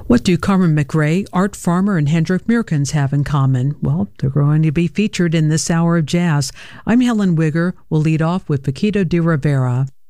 What do Carmen McRae, Art Farmer, and Hendrik Meerkens have in common? Well, they're going to be featured in this hour of jazz. I'm Helen Wigger. We'll lead off with Paquito de Rivera.